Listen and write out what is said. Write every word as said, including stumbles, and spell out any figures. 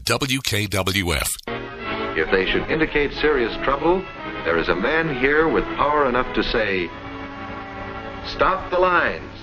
W K W F. If they should indicate serious trouble, there is a man here with power enough to say, "Stop the line."